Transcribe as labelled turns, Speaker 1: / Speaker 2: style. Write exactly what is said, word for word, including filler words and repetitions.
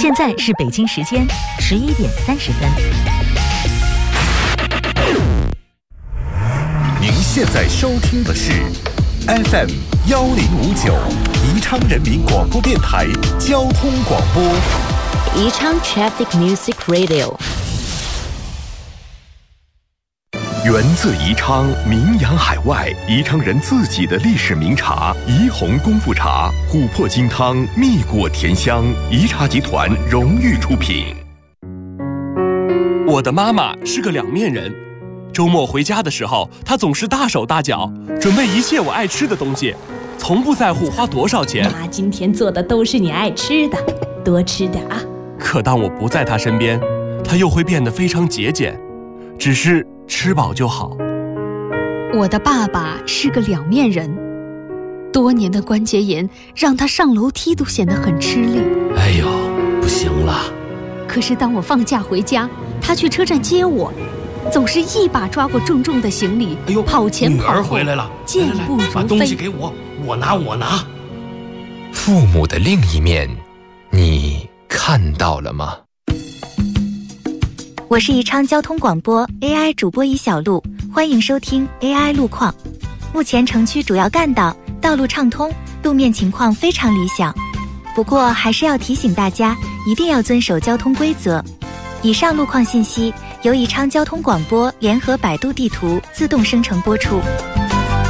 Speaker 1: 现在是北京时间十一点三十分。
Speaker 2: 您现在收听的是 F M 幺零五九宜昌人民广播电台交通广播。
Speaker 3: 宜昌 Traffic Music Radio。
Speaker 2: 源自宜昌，名扬海外，宜昌人自己的历史名茶宜红功夫茶，琥珀金汤，蜜果甜香，宜茶集团荣誉出品。
Speaker 4: 我的妈妈是个两面人，周末回家的时候，她总是大手大脚，准备一切我爱吃的东西，从不在乎花多少钱。
Speaker 5: 妈今天做的都是你爱吃的，多吃点啊。
Speaker 4: 可当我不在她身边，她又会变得非常节俭，只是吃饱就好。
Speaker 6: 我的爸爸是个两面人，多年的关节炎让他上楼梯都显得很吃力。
Speaker 7: 哎呦，不行了！
Speaker 6: 可是当我放假回家，他去车站接我，总是一把抓过重重的行李，
Speaker 7: 哎呦，
Speaker 6: 跑前跑后，
Speaker 7: 女儿回来了，
Speaker 6: 健步如飞。
Speaker 7: 把东西给我，我拿我拿。
Speaker 8: 父母的另一面，你看到了吗？
Speaker 9: 我是宜昌交通广播 A I 主播尹小璐，欢迎收听 A I 路况。目前城区主要干道道路畅通，路面情况非常理想。不过还是要提醒大家，一定要遵守交通规则。以上路况信息由宜昌交通广播联合百度地图自动生成播出。